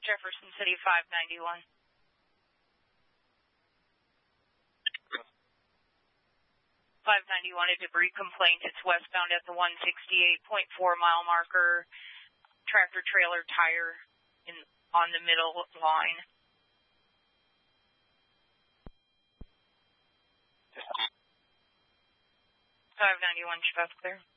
Jefferson City 591. 591, a debris complaint. It's westbound at the 168.4 mile marker. Tractor trailer tire on the middle line. 591, Chef clear.